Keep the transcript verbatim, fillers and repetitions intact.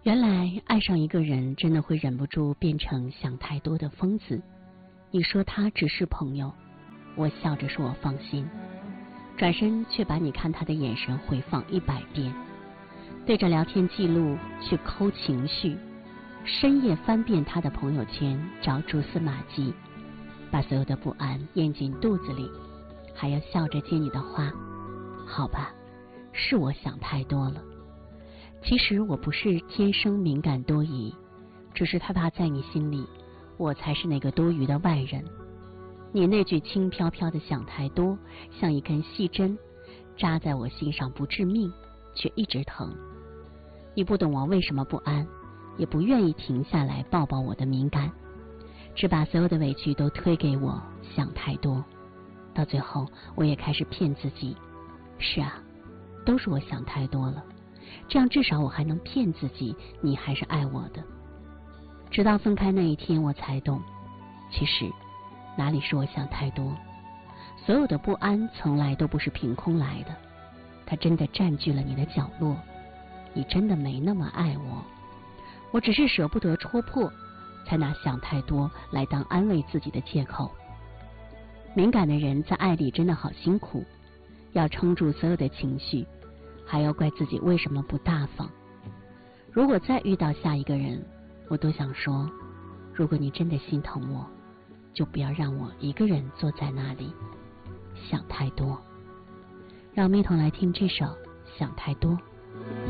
原来爱上一个人真的会忍不住变成想太多的疯子。你说他只是朋友，我笑着说我放心，转身却把你看他的眼神回放一百遍，对着聊天记录去抠情绪，深夜翻遍他的朋友圈找蛛丝马迹，把所有的不安咽进肚子里，还要笑着接你的话。好吧，是我想太多了。其实我不是天生敏感多疑，只是害怕在你心里我才是那个多余的外人。你那句轻飘飘的想太多，像一根细针扎在我心上，不致命却一直疼。你不懂我为什么不安，也不愿意停下来抱抱我的敏感，只把所有的委屈都推给我想太多。到最后我也开始骗自己，是啊，都是我想太多了，这样至少我还能骗自己你还是爱我的。直到分开那一天我才懂，其实哪里是我想太多，所有的不安从来都不是凭空来的，它真的占据了你的角落。你真的没那么爱我，我只是舍不得戳破，才拿想太多来当安慰自己的借口。敏感的人在爱里真的好辛苦，要撑住所有的情绪，还要怪自己为什么不大方。如果再遇到下一个人，我都想说，如果你真的心疼我，就不要让我一个人坐在那里想太多。让我们一同来听这首《想太多》。